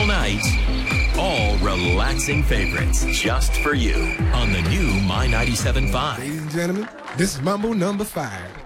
night. All relaxing favorites just for you on the new My 97.5. Ladies and gentlemen, this is Mambo number 5.